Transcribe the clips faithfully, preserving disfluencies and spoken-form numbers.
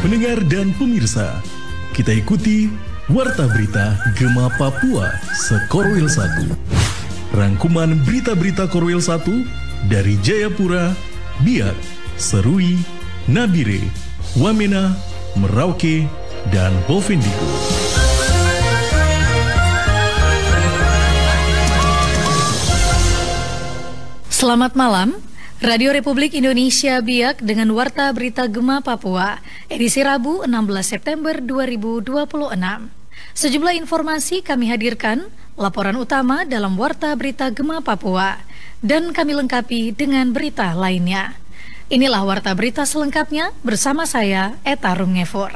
Pendengar dan pemirsa, kita ikuti Warta Berita Gema Papua Sekorwil satu. Rangkuman berita-berita Korwil satu dari Jayapura, Biak, Serui, Nabire, Wamena, Merauke, dan Bovendigul. Selamat malam, Radio Republik Indonesia Biak dengan Warta Berita Gema Papua, edisi Rabu enam belas September dua ribu dua puluh enam. Sejumlah informasi kami hadirkan, laporan utama dalam Warta Berita Gema Papua, dan kami lengkapi dengan berita lainnya. Inilah Warta Berita selengkapnya bersama saya, Eta Rumngefor.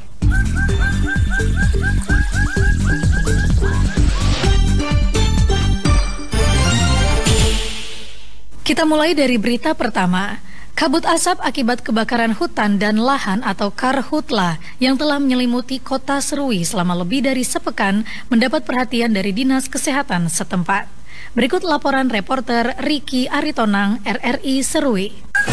Kita mulai dari berita pertama. Kabut asap akibat kebakaran hutan dan lahan atau karhutla yang telah menyelimuti kota Serui selama lebih dari sepekan mendapat perhatian dari Dinas Kesehatan setempat. Berikut laporan reporter Riki Aritonang R R I Serui.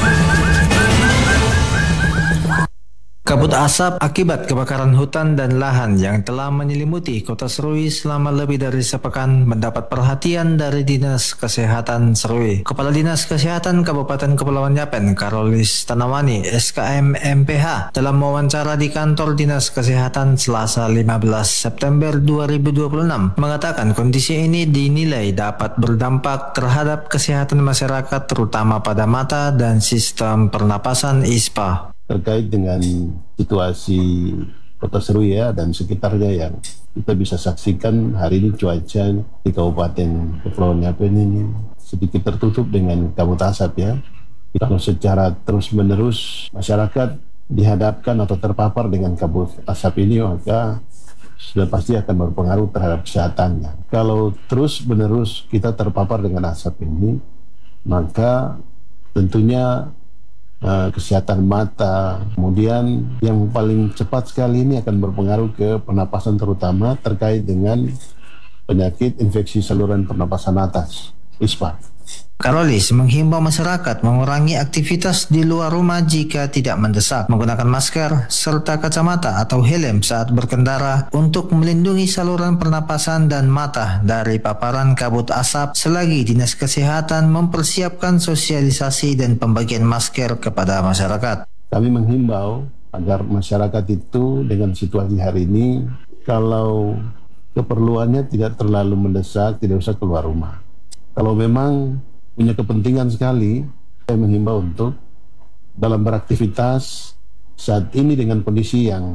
Kabut asap akibat kebakaran hutan dan lahan yang telah menyelimuti kota Serui selama lebih dari sepekan mendapat perhatian dari Dinas Kesehatan Serui. Kepala Dinas Kesehatan Kabupaten Kepulauan Yapen, Karolis Tanawani, S K M M P H, dalam wawancara di kantor Dinas Kesehatan Selasa lima belas September dua ribu dua puluh enam, mengatakan kondisi ini dinilai dapat berdampak terhadap kesehatan masyarakat terutama pada mata dan sistem pernapasan I S P A. Terkait dengan situasi kota Serui ya dan sekitarnya yang kita bisa saksikan hari ini, cuaca di Kabupaten Kepulauan Yapen ini sedikit tertutup dengan kabut asap ya. Kalau secara terus-menerus masyarakat dihadapkan atau terpapar dengan kabut asap ini, maka sudah pasti akan berpengaruh terhadap kesehatannya. Kalau terus-menerus kita terpapar dengan asap ini, maka tentunya Uh, kesehatan mata, kemudian yang paling cepat sekali ini akan berpengaruh ke pernapasan, terutama terkait dengan penyakit infeksi saluran pernapasan atas, I S P A. Karolis menghimbau masyarakat mengurangi aktivitas di luar rumah jika tidak mendesak, menggunakan masker serta kacamata atau helm saat berkendara untuk melindungi saluran pernapasan dan mata dari paparan kabut asap, selagi Dinas Kesehatan mempersiapkan sosialisasi dan pembagian masker kepada masyarakat. Kami menghimbau agar masyarakat itu dengan situasi hari ini, kalau keperluannya tidak terlalu mendesak, tidak usah keluar rumah. Kalau memang punya kepentingan sekali, saya menghimbau untuk dalam beraktivitas saat ini dengan kondisi yang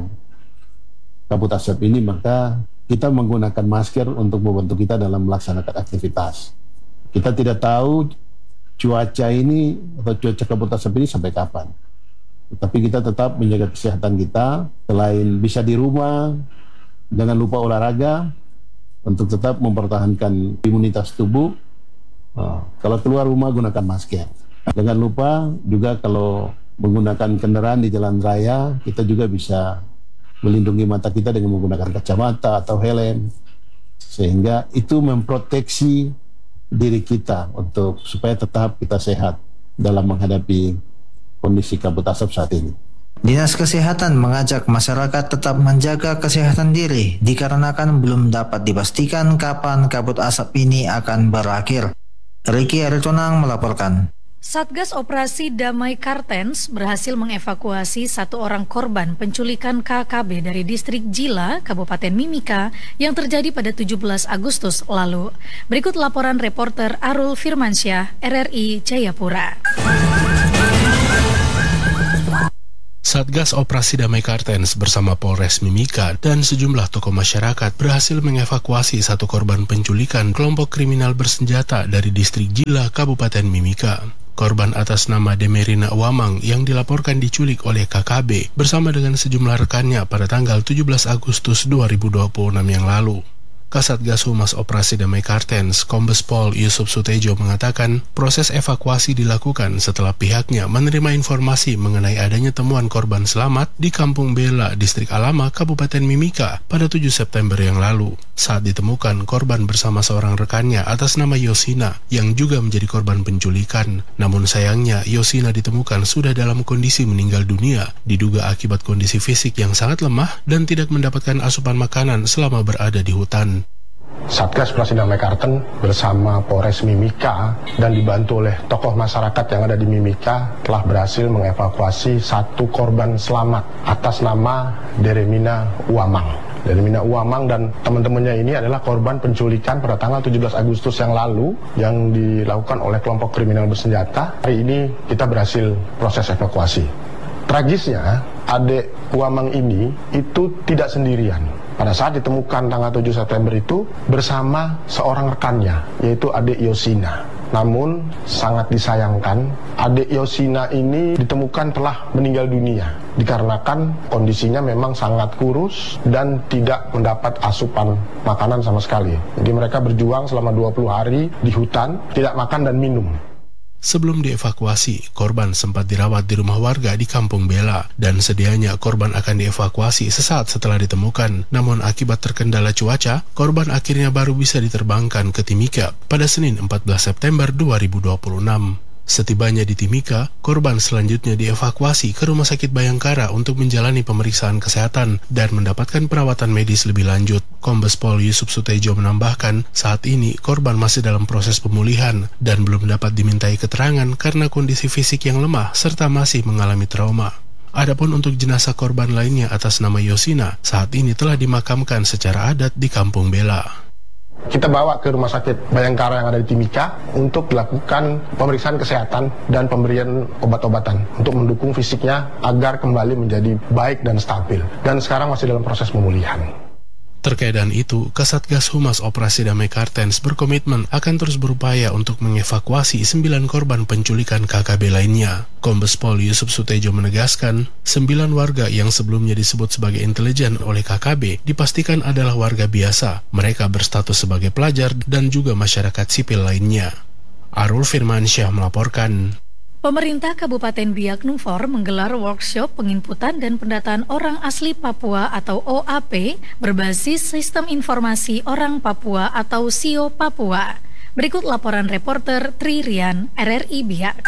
kabut asap ini, maka kita menggunakan masker untuk membantu kita dalam melaksanakan aktivitas. Kita tidak tahu cuaca ini atau cuaca kabut asap ini sampai kapan. Tetapi kita tetap menjaga kesehatan kita, selain bisa di rumah, jangan lupa olahraga untuk tetap mempertahankan imunitas tubuh. Oh, kalau keluar rumah gunakan masker. Jangan lupa juga kalau menggunakan kendaraan di jalan raya, kita juga bisa melindungi mata kita dengan menggunakan kacamata atau helm, sehingga itu memproteksi diri kita untuk supaya tetap kita sehat dalam menghadapi kondisi kabut asap saat ini. Dinas Kesehatan mengajak masyarakat tetap menjaga kesehatan diri dikarenakan belum dapat dipastikan kapan kabut asap ini akan berakhir. Riki Aritonang melaporkan. Satgas Operasi Damai Kartens berhasil mengevakuasi satu orang korban penculikan K K B dari distrik Jila, Kabupaten Mimika yang terjadi pada tujuh belas Agustus lalu. Berikut laporan reporter Arul Firmansyah, R R I Jayapura. Satgas Operasi Damai Kartens bersama Polres Mimika dan sejumlah tokoh masyarakat berhasil mengevakuasi satu korban penculikan kelompok kriminal bersenjata dari distrik Jila, Kabupaten Mimika. Korban atas nama Demerina Wamang yang dilaporkan diculik oleh K K B bersama dengan sejumlah rekannya pada tanggal tujuh belas Agustus dua ribu dua puluh enam yang lalu. Kasatgas Humas Operasi Damai Kartens, Kombes Pol Yusuf Sutejo mengatakan proses evakuasi dilakukan setelah pihaknya menerima informasi mengenai adanya temuan korban selamat di Kampung Bela, Distrik Alama, Kabupaten Mimika pada tujuh September yang lalu. Saat ditemukan, korban bersama seorang rekannya atas nama Yosina yang juga menjadi korban penculikan. Namun sayangnya, Yosina ditemukan sudah dalam kondisi meninggal dunia, diduga akibat kondisi fisik yang sangat lemah dan tidak mendapatkan asupan makanan selama berada di hutan. Satgas Operasi Damai Karten bersama Polres Mimika dan dibantu oleh tokoh masyarakat yang ada di Mimika telah berhasil mengevakuasi satu korban selamat atas nama Deremina Uamang. Deremina Uamang dan teman-temannya ini adalah korban penculikan pada tanggal tujuh belas Agustus yang lalu yang dilakukan oleh kelompok kriminal bersenjata. Hari ini kita berhasil proses evakuasi. Tragisnya, adik Uamang ini itu tidak sendirian. Pada saat ditemukan tanggal tujuh September itu bersama seorang rekannya, yaitu adik Yosina. Namun sangat disayangkan, adik Yosina ini ditemukan telah meninggal dunia dikarenakan kondisinya memang sangat kurus dan tidak mendapat asupan makanan sama sekali. Jadi mereka berjuang selama dua puluh hari di hutan, tidak makan dan minum. Sebelum dievakuasi, korban sempat dirawat di rumah warga di Kampung Bela dan sedianya korban akan dievakuasi sesaat setelah ditemukan. Namun akibat terkendala cuaca, korban akhirnya baru bisa diterbangkan ke Timika pada Senin empat belas September dua ribu dua puluh enam. Setibanya di Timika, korban selanjutnya dievakuasi ke Rumah Sakit Bayangkara untuk menjalani pemeriksaan kesehatan dan mendapatkan perawatan medis lebih lanjut. Kombes Pol Yusuf Sutejo menambahkan, saat ini korban masih dalam proses pemulihan dan belum dapat dimintai keterangan karena kondisi fisik yang lemah serta masih mengalami trauma. Adapun untuk jenazah korban lainnya atas nama Yosina, saat ini telah dimakamkan secara adat di Kampung Bela. Kita bawa ke Rumah Sakit Bayangkara yang ada di Timika untuk dilakukan pemeriksaan kesehatan dan pemberian obat-obatan untuk mendukung fisiknya agar kembali menjadi baik dan stabil. Dan sekarang masih dalam proses pemulihan. Terkait dengan itu, Kasatgas Humas Operasi Damai Kartens berkomitmen akan terus berupaya untuk mengevakuasi sembilan korban penculikan K K B lainnya. Kombes Pol Yusuf Sutejo menegaskan, sembilan warga yang sebelumnya disebut sebagai intelijen oleh K K B dipastikan adalah warga biasa. Mereka berstatus sebagai pelajar dan juga masyarakat sipil lainnya. Arul Firmansyah melaporkan. Pemerintah Kabupaten Biak Numfor menggelar workshop penginputan dan pendataan orang asli Papua atau O A P berbasis Sistem Informasi Orang Papua atau S I O Papua. Berikut laporan reporter Tri Rian, R R I Biak.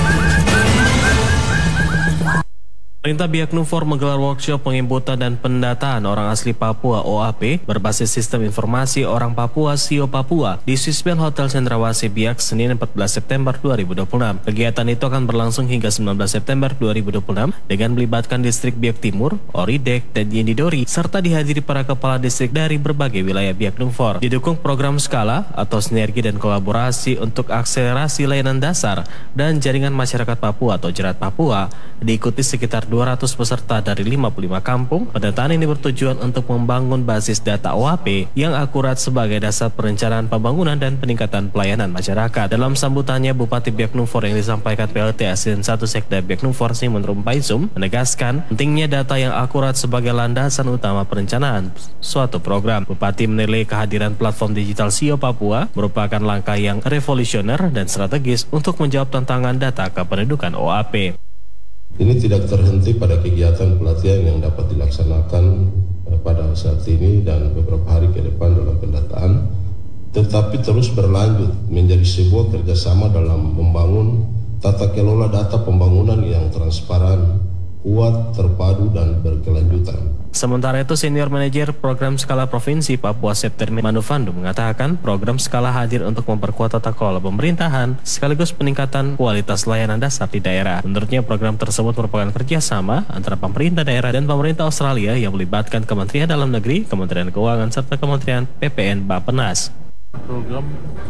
Pemerintah Biak Numfor menggelar workshop penginputan dan pendataan orang asli Papua O A P berbasis Sistem Informasi Orang Papua S I O Papua di Swisbel Hotel Cendrawasih Biak Senin empat belas September dua ribu dua puluh enam. Kegiatan itu akan berlangsung hingga sembilan belas September dua ribu dua puluh enam dengan melibatkan distrik Biak Timur, Oridek, dan Yendidori serta dihadiri para kepala distrik dari berbagai wilayah Biak Numfor. Didukung program skala atau sinergi dan kolaborasi untuk akselerasi layanan dasar dan jaringan masyarakat Papua atau Jerat Papua, diikuti sekitar dua ratus peserta dari lima puluh lima kampung. Pendataan ini bertujuan untuk membangun basis data O A P yang akurat sebagai dasar perencanaan pembangunan dan peningkatan pelayanan masyarakat. Dalam sambutannya, Bupati Biak Numfor yang disampaikan P L T Asisten satu Sekda Biak Numfor Simon Rumpaisum menegaskan pentingnya data yang akurat sebagai landasan utama perencanaan suatu program. Bupati menilai kehadiran platform digital S I O Papua merupakan langkah yang revolusioner dan strategis untuk menjawab tantangan data kependudukan O A P. Ini tidak terhenti pada kegiatan pelatihan yang dapat dilaksanakan pada saat ini dan beberapa hari ke depan dalam pendataan, tetapi terus berlanjut menjadi sebuah kerjasama dalam membangun tata kelola data pembangunan yang transparan, kuat, terpadu, dan berkelanjutan. Sementara itu, Senior Manajer Program Skala Provinsi Papua Septer Manufandu mengatakan program skala hadir untuk memperkuat tata kelola pemerintahan sekaligus peningkatan kualitas layanan dasar di daerah. Menurutnya, program tersebut merupakan kerjasama antara pemerintah daerah dan pemerintah Australia yang melibatkan Kementerian Dalam Negeri, Kementerian Keuangan, serta Kementerian P P N Bappenas. Program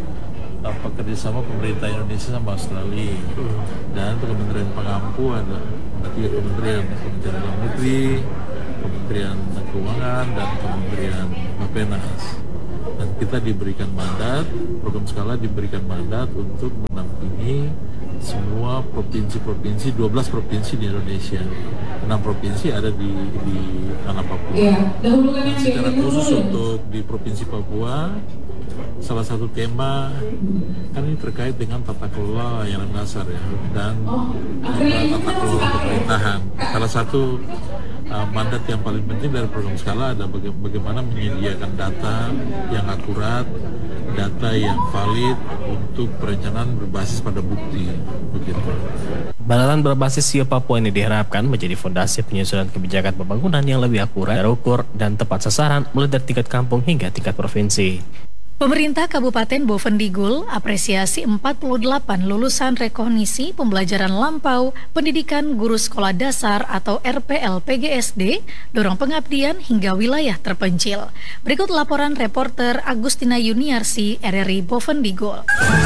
apa kerjasama pemerintah Indonesia sama Australia dan Kementerian Pengampu ada tiga kementerian, Kementerian Dalam Negeri, Kementerian Keuangan, dan Kementerian Bappenas. Dan kita diberikan mandat, program skala diberikan mandat untuk menampingi semua provinsi-provinsi, dua belas provinsi di Indonesia. enam provinsi ada di, di tanah Papua. Ya, dan secara khusus untuk di Provinsi Papua, salah satu tema kan ini terkait dengan tata kelola layanan dasar ya, dan tata kelola pemerintahan. Salah satu uh, mandat yang paling penting dari program skala adalah baga- bagaimana menyediakan data yang akurat, data yang valid untuk perencanaan berbasis pada bukti, begitu. Batasan berbasis S I O Papua ini diharapkan menjadi fondasi penyusunan kebijakan pembangunan yang lebih akurat, terukur, dan tepat sasaran mulai dari tingkat kampung hingga tingkat provinsi. Pemerintah Kabupaten Bovendigul apresiasi empat puluh delapan lulusan rekognisi pembelajaran lampau pendidikan guru sekolah dasar atau R P L P G S D, dorong pengabdian hingga wilayah terpencil. Berikut laporan reporter Agustina Yuniarsi R R I Bovendigul.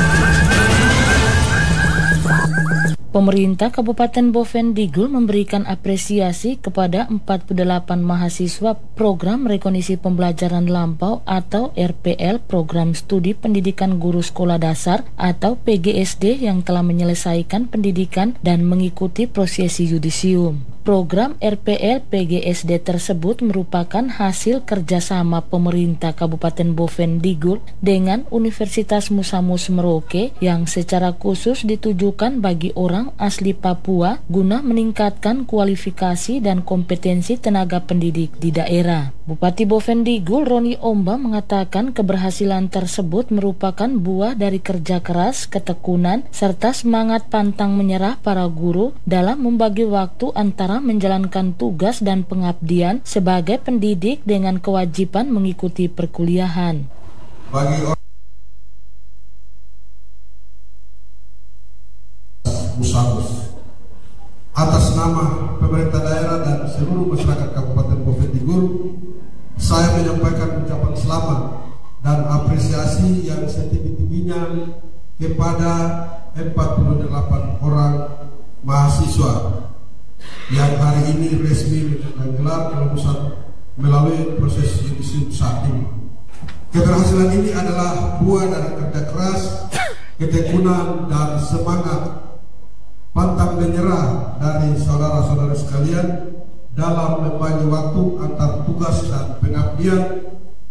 Pemerintah Kabupaten Bovendigul memberikan apresiasi kepada empat puluh delapan mahasiswa program rekognisi pembelajaran lampau atau R P L, program studi pendidikan guru sekolah dasar atau P G S D yang telah menyelesaikan pendidikan dan mengikuti prosesi yudisium. Program R P L P G S D tersebut merupakan hasil kerjasama pemerintah Kabupaten Bovendigul dengan Universitas Musa Mus Merauke yang secara khusus ditujukan bagi orang asli Papua guna meningkatkan kualifikasi dan kompetensi tenaga pendidik di daerah. Bupati Bovendigul Roni Omba mengatakan keberhasilan tersebut merupakan buah dari kerja keras, ketekunan, serta semangat pantang menyerah para guru dalam membagi waktu antara menjalankan tugas dan pengabdian sebagai pendidik dengan kewajiban mengikuti perkuliahan. Bagi orang Musamus, atas nama pemerintah daerah dan seluruh masyarakat Kabupaten Bovendigul, saya menyampaikan ucapan selamat dan apresiasi yang setinggi-tingginya kepada empat puluh delapan orang mahasiswa yang hari ini resmi menggelar kelulusan melalui proses yudisium saat ini. Keberhasilan ini adalah buah dari kerja keras, ketekunan dan semangat pantang menyerah dari saudara-saudara sekalian dalam membagi waktu antar tugas dan pengabdian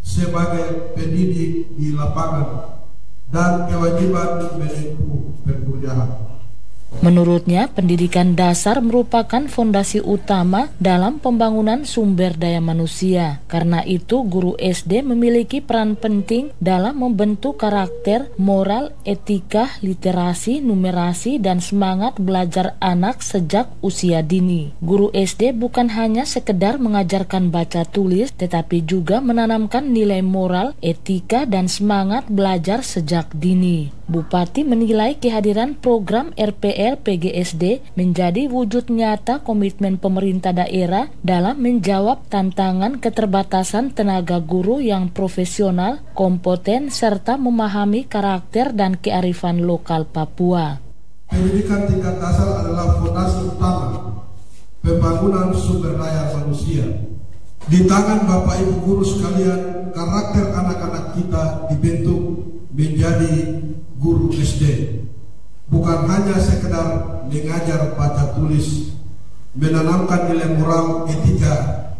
sebagai pendidik di lapangan dan kewajiban menempuh perkuliahan. Menurutnya, pendidikan dasar merupakan fondasi utama dalam pembangunan sumber daya manusia. Karena itu, guru S D memiliki peran penting dalam membentuk karakter, moral, etika, literasi, numerasi, dan semangat belajar anak sejak usia dini. Guru S D bukan hanya sekedar mengajarkan baca tulis, tetapi juga menanamkan nilai moral, etika, dan semangat belajar sejak dini. Bupati menilai kehadiran program R P L P G S D menjadi wujud nyata komitmen pemerintah daerah dalam menjawab tantangan keterbatasan tenaga guru yang profesional, kompeten, serta memahami karakter dan kearifan lokal Papua. Pendidikan tingkat dasar adalah fondasi utama pembangunan sumber daya manusia. Di tangan Bapak Ibu guru sekalian, karakter anak-anak kita dibentuk menjadi guru S D, bukan hanya sekedar mengajar baca tulis, menanamkan nilai moral, etika,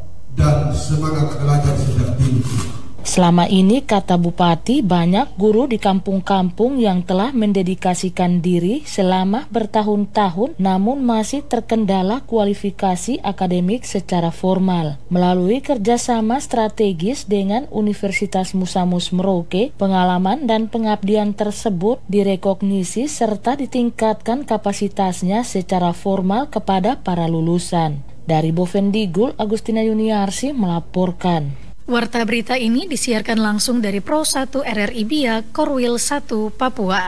dan semangat belajar sejak dini. Selama ini, kata Bupati, banyak guru di kampung-kampung yang telah mendedikasikan diri selama bertahun-tahun namun masih terkendala kualifikasi akademik secara formal. Melalui kerjasama strategis dengan Universitas Musa Mus Merauke, pengalaman dan pengabdian tersebut direkognisi serta ditingkatkan kapasitasnya secara formal kepada para lulusan. Dari Bovendigul, Agustina Yuniarsi melaporkan. Warta berita ini disiarkan langsung dari Pro satu R R I Biak, Korwil satu, Papua.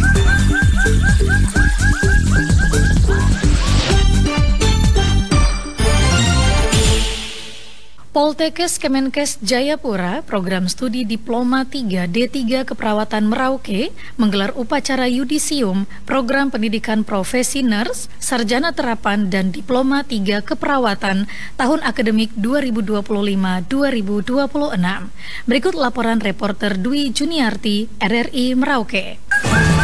Poltekkes Kemenkes Jayapura, program studi Diploma tiga D tiga Keperawatan Merauke, menggelar upacara yudisium program pendidikan profesi nurse, sarjana terapan, dan Diploma tiga Keperawatan tahun akademik dua ribu dua puluh lima dua ribu dua puluh enam. Berikut laporan reporter Dwi Juniarti, R R I Merauke.